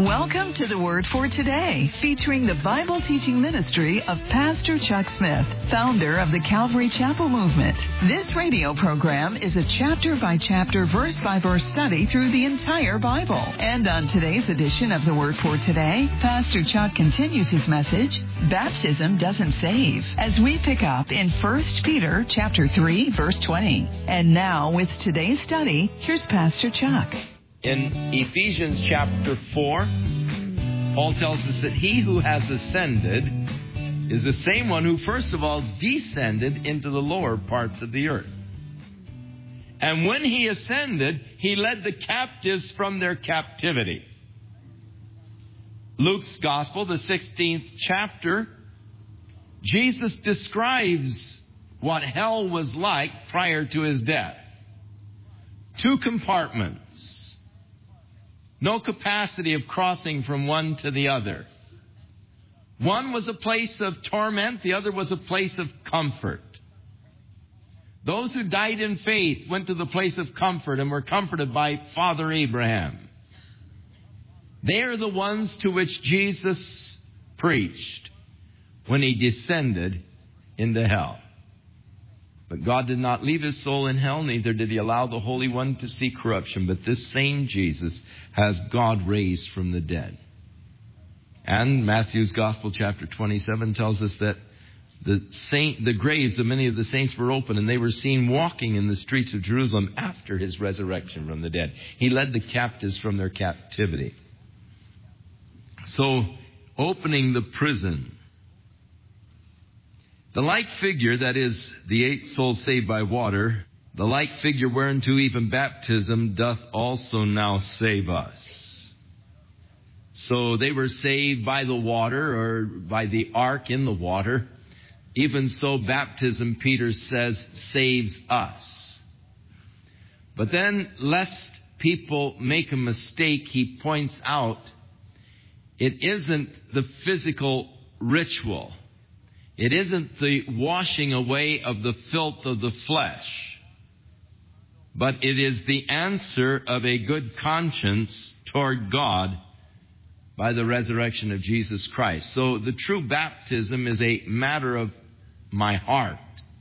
Welcome to the Word for Today, featuring the Bible teaching ministry of Pastor Chuck Smith, founder of the Calvary Chapel Movement. This radio program is a chapter-by-chapter, verse-by-verse study through the entire Bible. And on today's edition of the Word for Today, Pastor Chuck continues his message, Baptism Doesn't Save, as we pick up in 1 Peter chapter 3, verse 20. And now, with today's study, here's Pastor Chuck. In Ephesians chapter 4, Paul tells us that he who has ascended is the same one who first of all descended into the lower parts of the earth. And when he ascended, he led the captives from their captivity. Luke's Gospel, the 16th chapter, Jesus describes what hell was like prior to his death. 2 compartments. No capacity of crossing from one to the other. One was a place of torment, the other was a place of comfort. Those who died in faith went to the place of comfort and were comforted by Father Abraham. They are the ones to which Jesus preached when he descended into hell. But God did not leave his soul in hell, neither did he allow the Holy One to see corruption. But this same Jesus has God raised from the dead. And Matthew's Gospel, chapter 27, tells us that the graves of many of the saints were open, and they were seen walking in the streets of Jerusalem after his resurrection from the dead. He led the captives from their captivity. So, opening the prison. The like figure, that is, the 8 souls saved by water, the like figure whereunto even baptism doth also now save us. So they were saved by the water, or by the ark in the water. Even so, baptism, Peter says, saves us. But then, lest people make a mistake, he points out, it isn't the physical ritual. It isn't the washing away of the filth of the flesh, but it is the answer of a good conscience toward God by the resurrection of Jesus Christ. So the true baptism is a matter of my heart.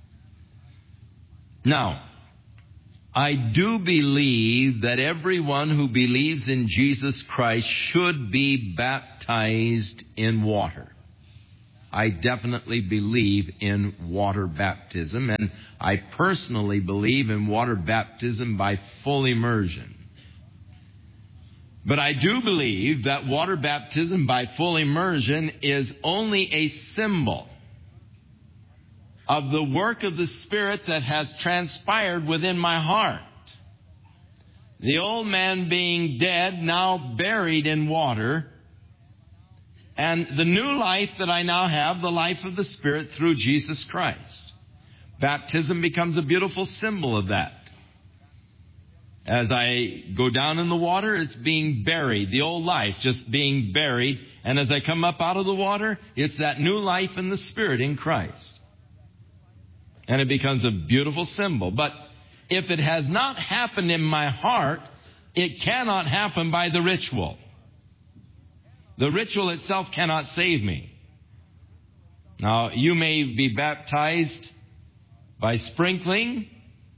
Now, I do believe that everyone who believes in Jesus Christ should be baptized in water. I definitely believe in water baptism, and I personally believe in water baptism by full immersion. But I do believe that water baptism by full immersion is only a symbol of the work of the Spirit that has transpired within my heart. The old man being dead, now buried in water, and the new life that I now have, the life of the Spirit through Jesus Christ. Baptism becomes a beautiful symbol of that. As I go down in the water, it's being buried. The old life just being buried. And as I come up out of the water, it's that new life in the Spirit in Christ. And it becomes a beautiful symbol. But if it has not happened in my heart, it cannot happen by the ritual. The ritual itself cannot save me. Now, you may be baptized by sprinkling,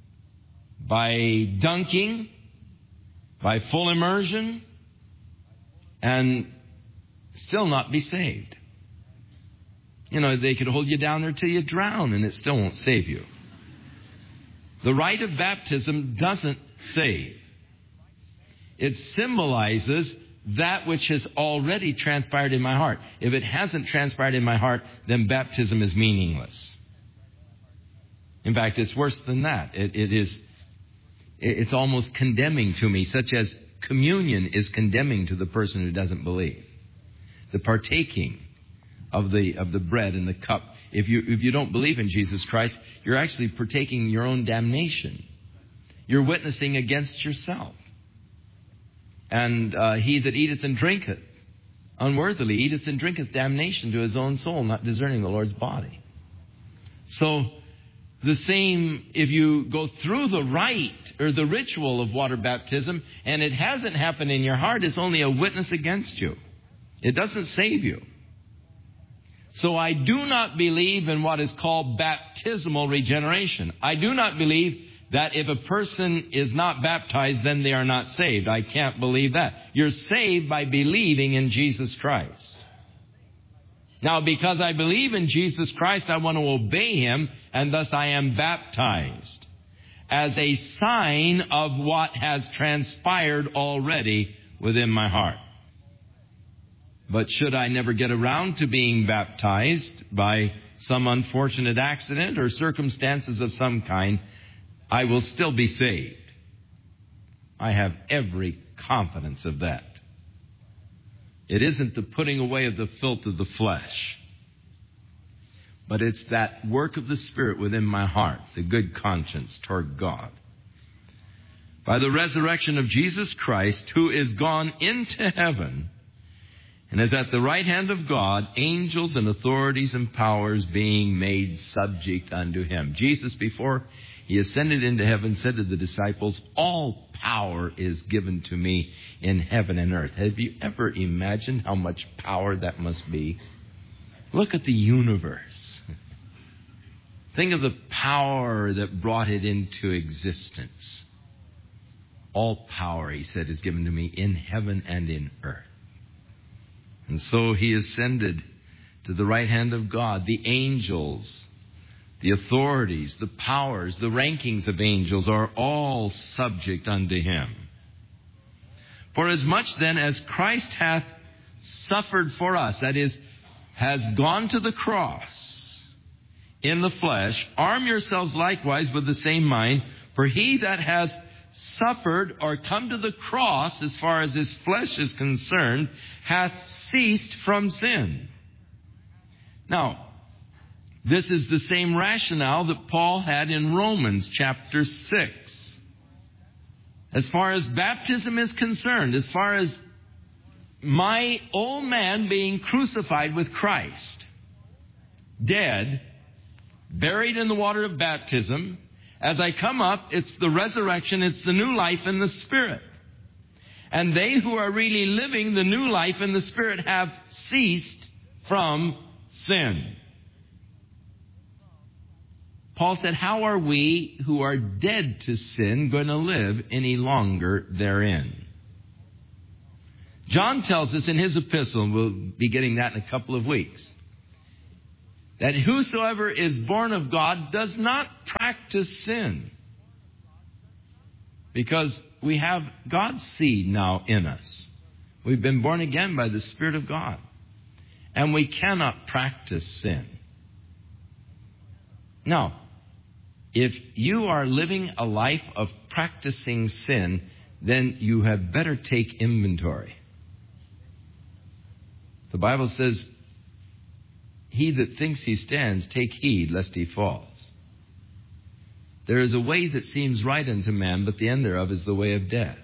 by dunking, by full immersion, and still not be saved. You know, they could hold you down there till you drown, and it still won't save you. The rite of baptism doesn't save. It symbolizes that which has already transpired in my heart. If it hasn't transpired in my heart, then baptism is meaningless. In fact, it's worse than that. It's almost condemning to me, such as communion is condemning to the person who doesn't believe. The partaking of the bread and the cup. If you don't believe in Jesus Christ, you're actually partaking your own damnation. You're witnessing against yourself. And he that eateth and drinketh unworthily eateth and drinketh damnation to his own soul, not discerning the Lord's body. So the same if you go through the rite or the ritual of water baptism and it hasn't happened in your heart. It's only a witness against you. It doesn't save you. So I do not believe in what is called baptismal regeneration. I do not believe that if a person is not baptized, then they are not saved. I can't believe that. You're saved by believing in Jesus Christ. Now, because I believe in Jesus Christ, I want to obey Him, and thus I am baptized as a sign of what has transpired already within my heart. But should I never get around to being baptized by some unfortunate accident or circumstances of some kind, I will still be saved. I have every confidence of that. It isn't the putting away of the filth of the flesh, but it's that work of the Spirit within my heart, the good conscience toward God. By the resurrection of Jesus Christ, who is gone into heaven and is at the right hand of God, angels and authorities and powers being made subject unto Him. Jesus, before He ascended into heaven, said to the disciples, all power is given to me in heaven and earth. Have you ever imagined how much power that must be? Look at the universe. Think of the power that brought it into existence. All power, He said, is given to me in heaven and in earth. And so He ascended to the right hand of God. The angels, the authorities, the powers, the rankings of angels are all subject unto Him. For as much then as Christ hath suffered for us, that is, has gone to the cross in the flesh, arm yourselves likewise with the same mind, for he that has suffered or come to the cross as far as his flesh is concerned hath ceased from sin. Now, this is the same rationale that Paul had in Romans chapter 6. As far as baptism is concerned, as far as my old man being crucified with Christ, dead, buried in the water of baptism, as I come up, it's the resurrection, it's the new life in the Spirit. And they who are really living the new life in the Spirit have ceased from sin. Paul said, how are we who are dead to sin going to live any longer therein? John tells us in his epistle, and we'll be getting that in a couple of weeks, that whosoever is born of God does not practice sin, because we have God's seed now in us. We've been born again by the Spirit of God, and we cannot practice sin. Now, if you are living a life of practicing sin, then you had better take inventory. The Bible says, he that thinks he stands, take heed lest he falls. There is a way that seems right unto man, but the end thereof is the way of death.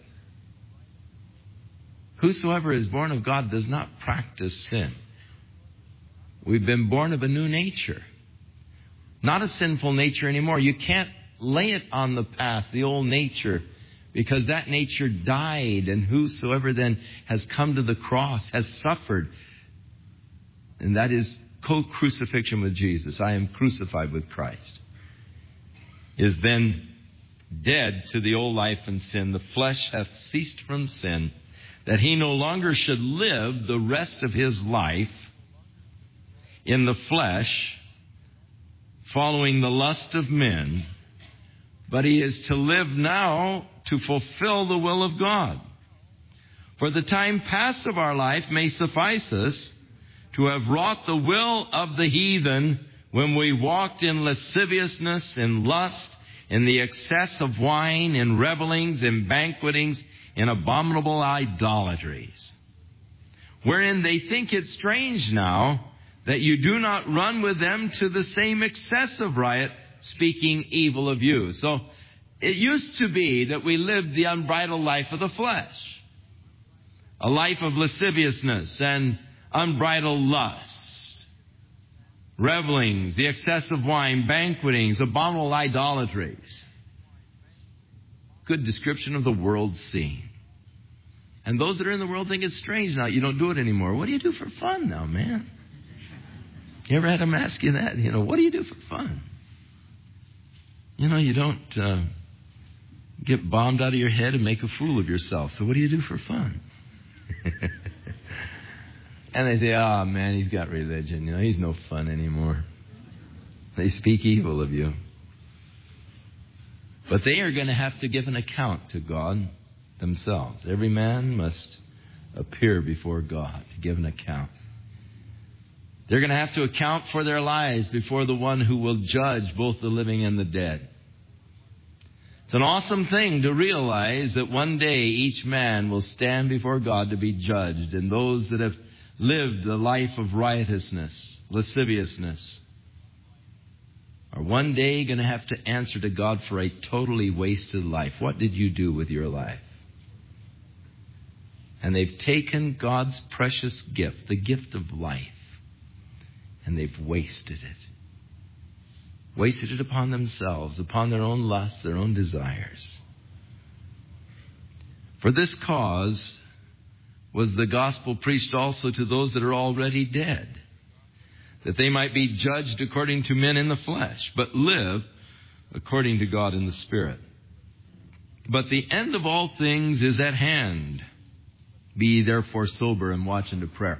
Whosoever is born of God does not practice sin. We've been born of a new nature. Not a sinful nature anymore. You can't lay it on the past, the old nature, because that nature died, and whosoever then has come to the cross has suffered. And that is co-crucifixion with Jesus. I am crucified with Christ. Is then dead to the old life and sin. The flesh hath ceased from sin, that he no longer should live the rest of his life in the flesh, following the lust of men, but he is to live now to fulfill the will of God. For the time past of our life may suffice us to have wrought the will of the heathen when we walked in lasciviousness, in lust, in the excess of wine, in revellings, in banquetings, in abominable idolatries, wherein they think it strange now that you do not run with them to the same excess of riot, speaking evil of you. So it used to be that we lived the unbridled life of the flesh, a life of lasciviousness and unbridled lust. revelings, the excessive wine, banquetings, abominable idolatries. Good description of the world scene. And those that are in the world think it's strange now. You don't do it anymore. What do you do for fun now, man? You ever had them ask you that? What do you do for fun? You don't get bombed out of your head and make a fool of yourself. So what do you do for fun? And they say, oh, man, he's got religion. He's no fun anymore. They speak evil of you. But they are going to have to give an account to God themselves. Every man must appear before God to give an account. They're going to have to account for their lives before the one who will judge both the living and the dead. It's an awesome thing to realize that one day each man will stand before God to be judged, and those that have lived the life of riotousness, lasciviousness, are one day going to have to answer to God for a totally wasted life. What did you do with your life? And they've taken God's precious gift, the gift of life, and they've wasted it. Wasted it upon themselves, upon their own lusts, their own desires. For this cause was the gospel preached also to those that are already dead, that they might be judged according to men in the flesh, but live according to God in the Spirit. But the end of all things is at hand. Be ye therefore sober and watch unto prayer.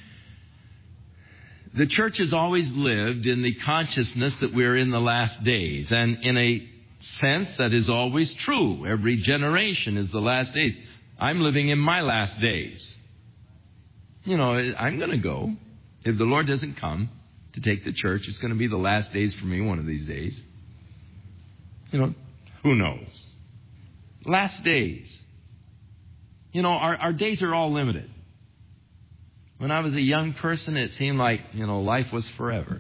The church has always lived in the consciousness that we're in the last days. And in a sense, that is always true. Every generation is the last days. I'm living in my last days. I'm going to go. If the Lord doesn't come to take the church, it's going to be the last days for me one of these days. Who knows? Last days. Our days are all limited. When I was a young person, it seemed like, life was forever.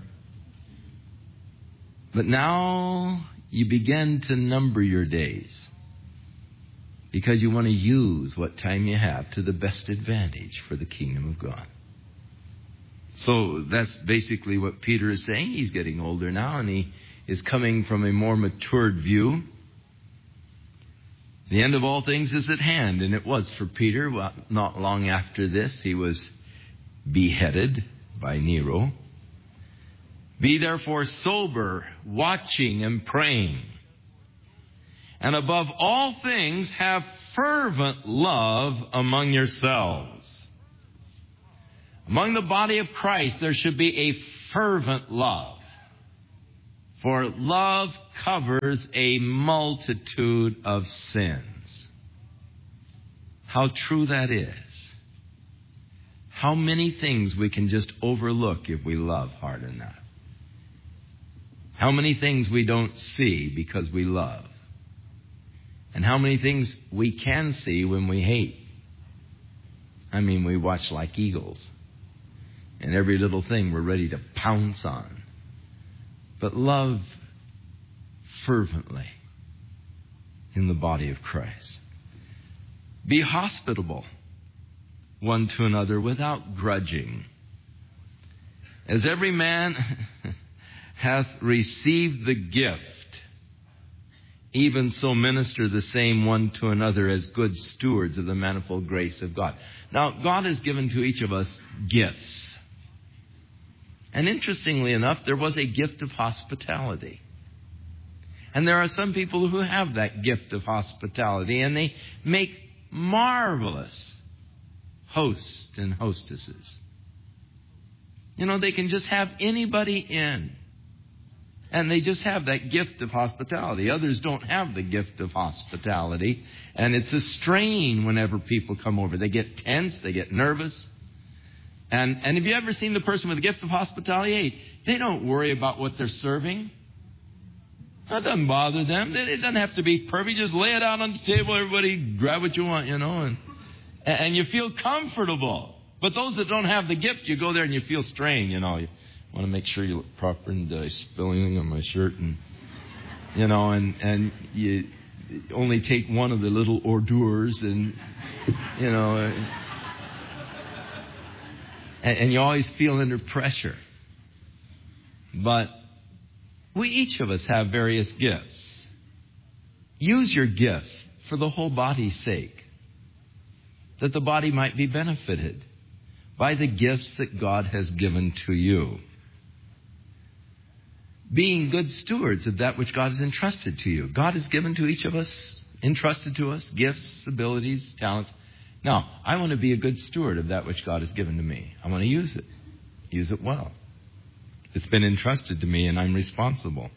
But now you begin to number your days because you want to use what time you have to the best advantage for the kingdom of God. So that's basically what Peter is saying. He's getting older now, and he is coming from a more matured view. The end of all things is at hand, and it was for Peter. Well, not long after this, he was beheaded by Nero. Be therefore sober, watching and praying. And above all things, have fervent love among yourselves. Among the body of Christ, there should be a fervent love. For love covers a multitude of sins. How true that is. How many things we can just overlook if we love hard enough. How many things we don't see because we love. And how many things we can see when we hate. We watch like eagles. And every little thing we're ready to pounce on. But love fervently in the body of Christ. Be hospitable one to another without grudging. As every man hath received the gift, even so minister the same one to another as good stewards of the manifold grace of God. Now, God has given to each of us gifts. And interestingly enough, there was a gift of hospitality. And there are some people who have that gift of hospitality, and they make marvelous hosts and hostesses. They can just have anybody in. And they just have that gift of hospitality. Others don't have the gift of hospitality. And it's a strain whenever people come over. They get tense, they get nervous. And have you ever seen the person with the gift of hospitality? Hey, they don't worry about what they're serving. That doesn't bother them. It doesn't have to be perfect. Just lay it out on the table. Everybody grab what you want, and you feel comfortable. But those that don't have the gift, you go there and you feel strained, You want to make sure you look proper and spilling on my shirt and you only take one of the little hors d'oeuvres and and you always feel under pressure. But each of us have various gifts. Use your gifts for the whole body's sake, that the body might be benefited by the gifts that God has given to you. Being good stewards of that which God has entrusted to you. God has given to each of us, entrusted to us, gifts, abilities, talents. Now, I want to be a good steward of that which God has given to me. I want to use it well. It's been entrusted to me and I'm responsible.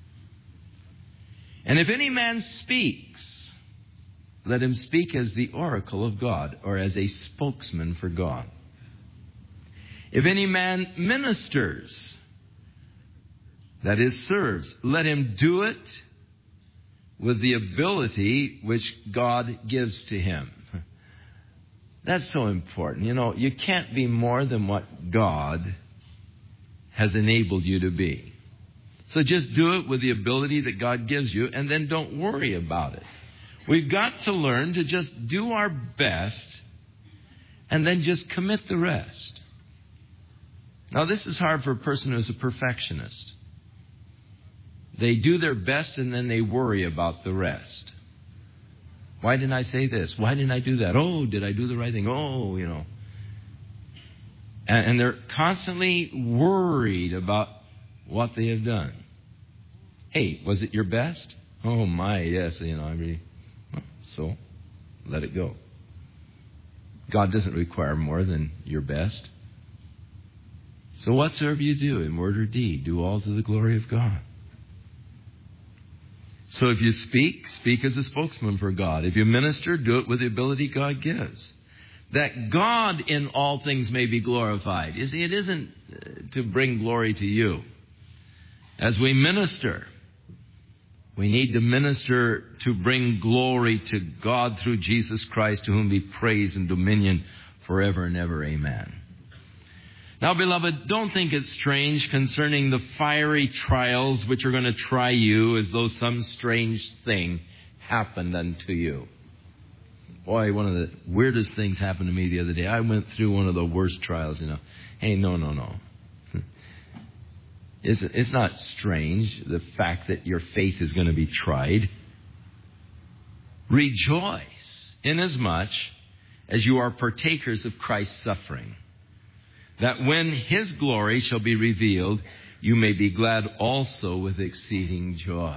And if any man speaks, let him speak as the oracle of God, or as a spokesman for God. If any man ministers, that is, serves, let him do it with the ability which God gives to him. That's so important. You know, you can't be more than what God has enabled you to be. So just do it with the ability that God gives you, and then don't worry about it. We've got to learn to just do our best and then just commit the rest. Now, this is hard for a person who is a perfectionist. They do their best and then they worry about the rest. Why didn't I say this? Why didn't I do that? Oh, did I do the right thing? Oh, you know. And they're constantly worried about what they have done. Hey, was it your best? Oh, my, yes. You know, I really... So, let it go. God doesn't require more than your best. So whatsoever you do in word or deed, do all to the glory of God. So if you speak, speak as a spokesman for God. If you minister, do it with the ability God gives. That God in all things may be glorified. You see, it isn't to bring glory to you. As we minister, we need to minister to bring glory to God through Jesus Christ, to whom be praise and dominion forever and ever. Amen. Now, beloved, don't think it's strange concerning the fiery trials which are going to try you as though some strange thing happened unto you. Boy, one of the weirdest things happened to me the other day. I went through one of the worst trials, you know. Hey, no. It's not strange, the fact that your faith is going to be tried. Rejoice, inasmuch as you are partakers of Christ's suffering, that when His glory shall be revealed, you may be glad also with exceeding joy.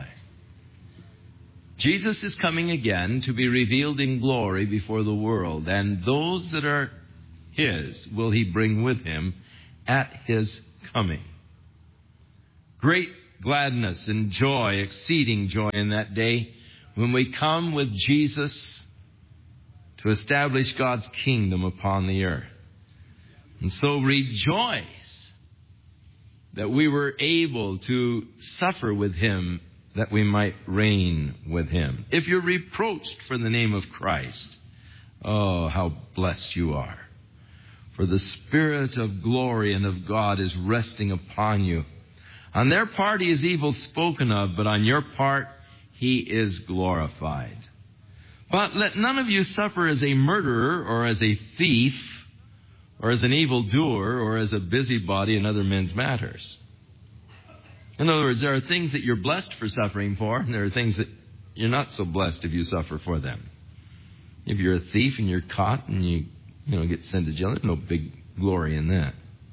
Jesus is coming again to be revealed in glory before the world, and those that are His will He bring with Him at His coming. Great gladness and joy, exceeding joy in that day when we come with Jesus to establish God's kingdom upon the earth. And so rejoice that we were able to suffer with Him, that we might reign with Him. If you're reproached for the name of Christ, oh, how blessed you are. For the Spirit of glory and of God is resting upon you. On their part He is evil spoken of, but on your part He is glorified. But let none of you suffer as a murderer, or as a thief, or as an evildoer, or as a busybody in other men's matters. In other words, there are things that you're blessed for suffering for, and there are things that you're not so blessed if you suffer for them. If you're a thief and you're caught and you get sent to jail, there's no big glory in that.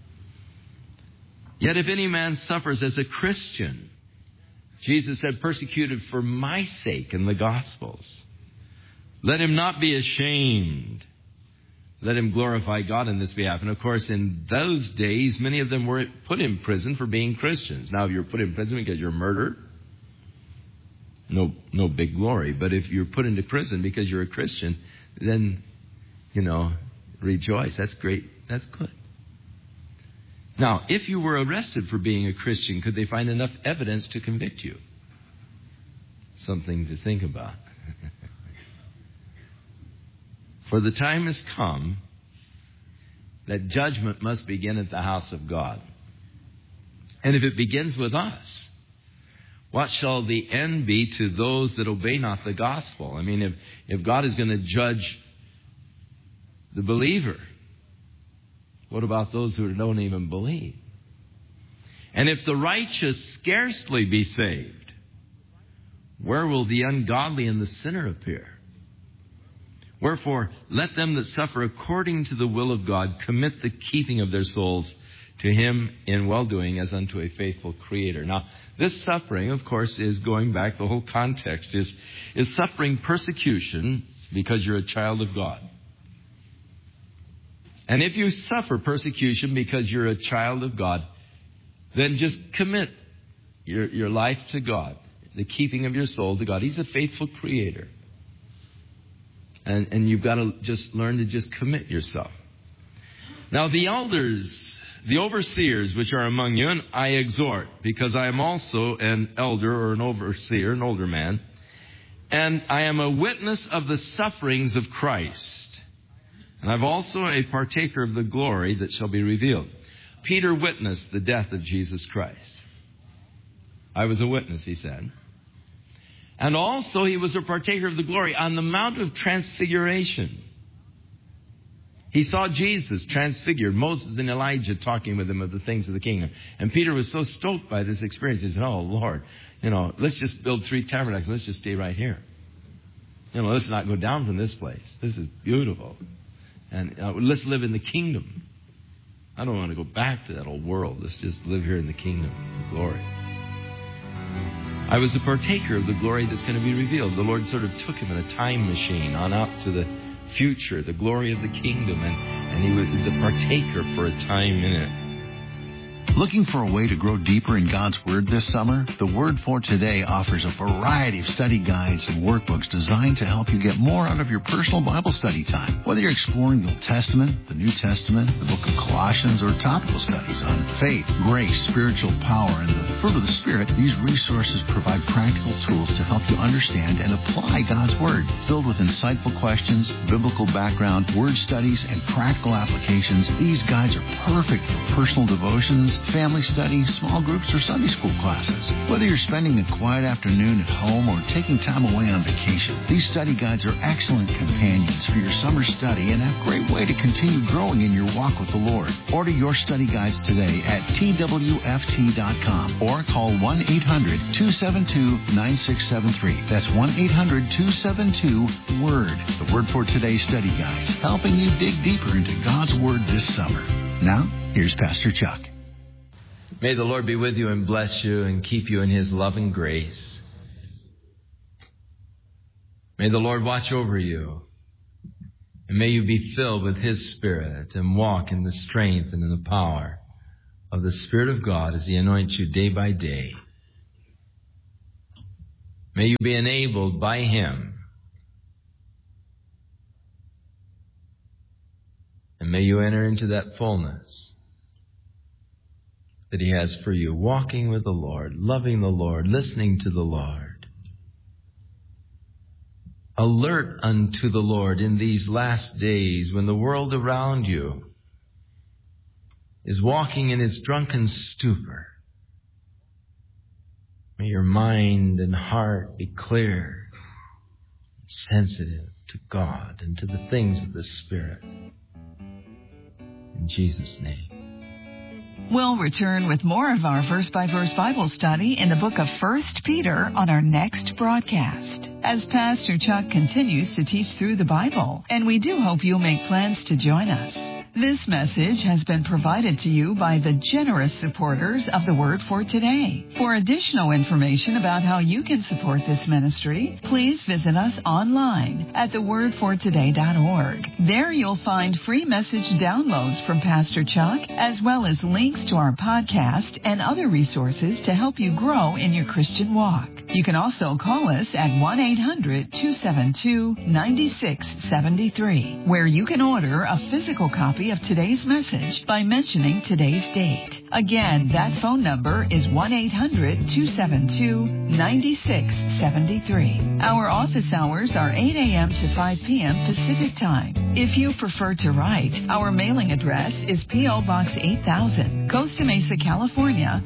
Yet if any man suffers as a Christian, Jesus said, persecuted for my sake in the Gospels, let him not be ashamed. Let him glorify God in this behalf. And of course, in those days, many of them were put in prison for being Christians. Now, if you're put in prison because you're murdered, no big glory. But if you're put into prison because you're a Christian, then, rejoice. That's great. That's good. Now, if you were arrested for being a Christian, could they find enough evidence to convict you? Something to think about. For the time has come that judgment must begin at the house of God. And if it begins with us, what shall the end be to those that obey not the gospel? I mean, if God is going to judge the believer, what about those who don't even believe? And if the righteous scarcely be saved, where will the ungodly and the sinner appear? Wherefore, let them that suffer according to the will of God commit the keeping of their souls to Him in well-doing as unto a faithful Creator. Now, this suffering, of course, is going back, the whole context is suffering persecution because you're a child of God. And if you suffer persecution because you're a child of God, then just commit your life to God, the keeping of your soul to God. He's a faithful Creator. And you've got to just learn to just commit yourself. Now, the elders, the overseers which are among you, and I exhort, because I am also an elder or an overseer, an older man, and I am a witness of the sufferings of Christ. And I've also a partaker of the glory that shall be revealed. Peter witnessed the death of Jesus Christ. I was a witness, he said. And also he was a partaker of the glory on the Mount of Transfiguration. He saw Jesus transfigured, Moses and Elijah talking with him of the things of the kingdom. And Peter was so stoked by this experience. He said, oh, Lord, let's just build 3 tabernacles. Let's just stay right here. Let's not go down from this place. This is beautiful. And let's live in the kingdom. I don't want to go back to that old world. Let's just live here in the kingdom, the glory. I was a partaker of the glory that's going to be revealed. The Lord sort of took him in a time machine on up to the future, the glory of the kingdom, and he was a partaker for a time in it. Looking for a way to grow deeper in God's Word this summer? The Word for Today offers a variety of study guides and workbooks designed to help you get more out of your personal Bible study time. Whether you're exploring the Old Testament, the New Testament, the book of Colossians, or topical studies on faith, grace, spiritual power, and the fruit of the Spirit, these resources provide practical tools to help you understand and apply God's Word. Filled with insightful questions, biblical background, word studies, and practical applications, these guides are perfect for personal devotions, family studies, small groups, or Sunday school classes. Whether you're spending a quiet afternoon at home or taking time away on vacation, these study guides are excellent companions for your summer study and a great way to continue growing in your walk with the Lord. Order your study guides today at twft.com or call 1-800-272-9673. That's 1-800-272-WORD. The Word for Today study guides, helping you dig deeper into God's Word this summer. Now, here's Pastor Chuck. May the Lord be with you and bless you and keep you in His loving grace. May the Lord watch over you. And may you be filled with His Spirit and walk in the strength and in the power of the Spirit of God as He anoints you day by day. May you be enabled by Him. And may you enter into that fullness that He has for you, walking with the Lord, loving the Lord, listening to the Lord. Alert unto the Lord in these last days when the world around you is walking in its drunken stupor. May your mind and heart be clear, sensitive to God and to the things of the Spirit. In Jesus' name. We'll return with more of our verse-by-verse Bible study in the book of 1 Peter on our next broadcast, as Pastor Chuck continues to teach through the Bible, and we do hope you'll make plans to join us. This message has been provided to you by the generous supporters of the Word for Today. For additional information about how you can support this ministry, please visit us online at thewordfortoday.org. There you'll find free message downloads from Pastor Chuck, as well as links to our podcast and other resources to help you grow in your Christian walk. You can also call us at 1-800-272-9673, where you can order a physical copy of today's message by mentioning today's date. Again, that phone number is 1-800-272-9673. Our office hours are 8 a.m. to 5 p.m. Pacific Time. If you prefer to write, our mailing address is P.O. Box 8000, Costa Mesa, California,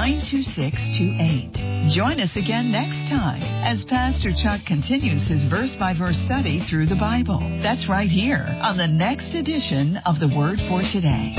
92628. Join us again next time as Pastor Chuck continues his verse-by-verse study through the Bible. That's right here on the next edition of the Word for Today.